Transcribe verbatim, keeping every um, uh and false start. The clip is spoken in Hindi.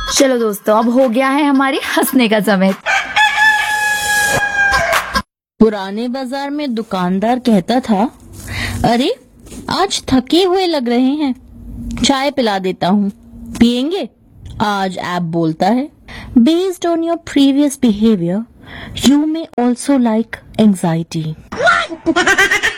चलो दोस्तों, अब हो गया है हमारे हंसने का समय। पुराने बाजार में दुकानदार कहता था, अरे आज थके हुए लग रहे हैं, चाय पिला देता हूँ, पियेंगे? आज ऐप बोलता है, based on your previous behaviour you may also like anxiety.